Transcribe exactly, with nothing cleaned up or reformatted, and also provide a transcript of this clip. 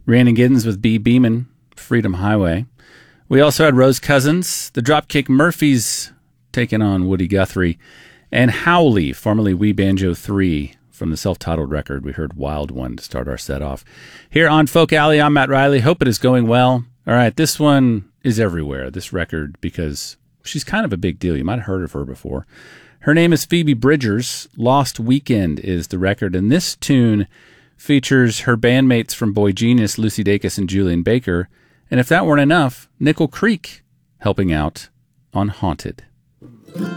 Rhiannon Giddens with B. Beeman, Freedom Highway. We also had Rose Cousins, the Dropkick Murphys taking on Woody Guthrie, and Howley, formerly We Banjo three, from the self-titled record. We heard Wild One to start our set off. Here on Folk Alley, I'm Matt Riley. Hope it is going well. All right, this one is everywhere, this record, because she's kind of a big deal. You might have heard of her before. Her name is Phoebe Bridgers. Lost Weekend is the record, and this tune features her bandmates from Boy Genius, Lucy Dacus and Julian Baker, and if that weren't enough, Nickel Creek helping out on Haunted.